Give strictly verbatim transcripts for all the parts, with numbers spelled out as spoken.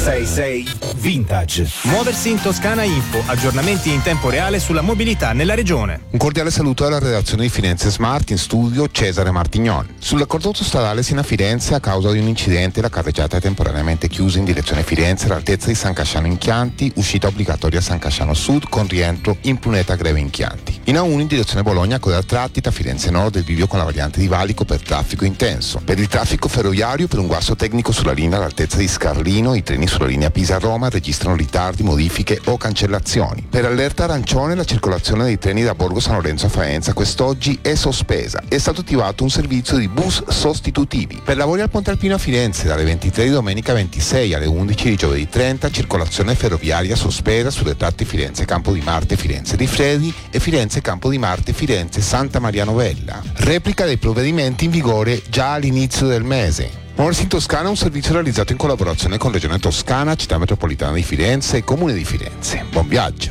sei sei Vintage. Muoversi in Toscana Info, aggiornamenti in tempo reale sulla mobilità nella regione. Un cordiale saluto alla redazione di Firenze Smart, in studio Cesare Martignon. Sull'accordo autostradale Siena-Firenze, a causa di un incidente, la carreggiata è temporaneamente chiusa in direzione Firenze all'altezza di San Casciano in Chianti, uscita obbligatoria a San Casciano Sud con rientro in Pruneta Greve in Chianti. In A uno in direzione Bologna, coda a tratti tra Firenze Nord e il bivio con la variante di Valico per traffico intenso. Per il traffico ferroviario, per un guasto tecnico sulla linea all'altezza di Scarlino, i treni sulla linea Pisa-Roma registrano ritardi, modifiche o cancellazioni. Per allerta arancione, la circolazione dei treni da Borgo San Lorenzo a Faenza quest'oggi è sospesa. È stato attivato un servizio di bus sostitutivi. Per lavori al Ponte Alpino a Firenze, dalle ventitré di domenica ventisei alle undici di giovedì trenta, circolazione ferroviaria sospesa sulle tratte Firenze Campo di Marte, Firenze Rifredi e Firenze Campo di Marte, Firenze Santa Maria Novella. Replica dei provvedimenti in vigore già all'inizio del mese. Muoversi in Toscana è un servizio realizzato in collaborazione con Regione Toscana, Città Metropolitana di Firenze e Comune di Firenze. Buon viaggio!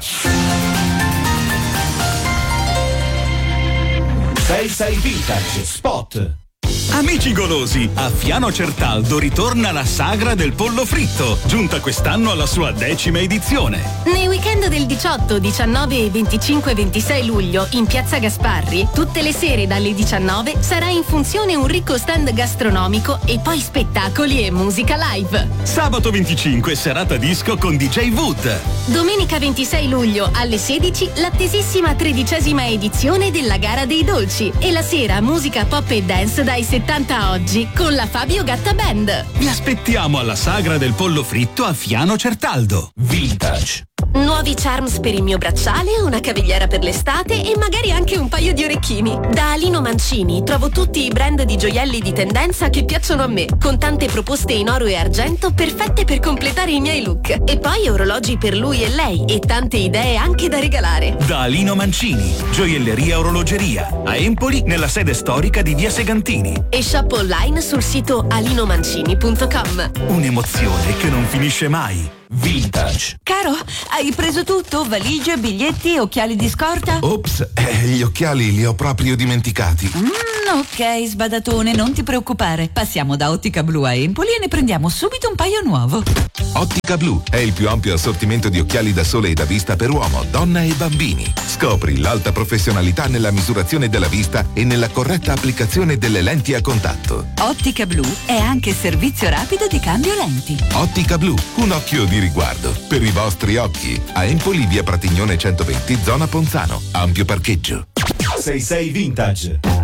sei sei Vintage Spot. Amici golosi, a Fiano Certaldo ritorna la sagra del pollo fritto, giunta quest'anno alla sua decima edizione. Nei weekend del diciotto, diciannove e venticinque ventisei luglio in Piazza Gasparri, tutte le sere dalle diciannove sarà in funzione un ricco stand gastronomico e poi spettacoli e musica live. Sabato venticinque serata disco con D J Wood. Domenica ventisei luglio alle sedici l'attesissima tredicesima edizione della Gara dei Dolci e la sera musica pop e dance dai settanta a oggi con la Fabio Gatta Band. Vi aspettiamo alla sagra del pollo fritto a Fiano Certaldo. Vintage. Nuovi charms per il mio bracciale, una cavigliera per l'estate e magari anche un paio di orecchini. Da Alino Mancini trovo tutti i brand di gioielli di tendenza che piacciono a me, con tante proposte in oro e argento perfette per completare i miei look. E poi orologi per lui e lei e tante idee anche da regalare. Da Alino Mancini, gioielleria e orologeria, a Empoli nella sede storica di Via Segantini. E shop online sul sito alinomancini punto com. Un'emozione che non finisce mai. Vintage. Caro, hai preso tutto? Valigia, biglietti, occhiali di scorta? Ops, eh, gli occhiali li ho proprio dimenticati. Mm, ok, sbadatone, non ti preoccupare. Passiamo da Ottica Blu a Empoli e ne prendiamo subito un paio nuovo. Ottica Blu è il più ampio assortimento di occhiali da sole e da vista per uomo, donna e bambini. Scopri l'alta professionalità nella misurazione della vista e nella corretta applicazione delle lenti a contatto. Ottica Blu è anche servizio rapido di cambio lenti. Ottica Blu, un occhio di riguardo per i vostri occhi. A Empoli, via Pratignone centoventi, zona Ponzano. Ampio parcheggio. sei sei Vintage.